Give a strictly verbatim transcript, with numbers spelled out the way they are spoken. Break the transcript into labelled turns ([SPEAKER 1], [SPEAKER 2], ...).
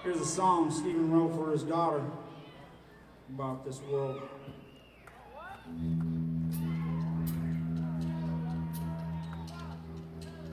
[SPEAKER 1] Here's a song Stephen wrote for his daughter about this world.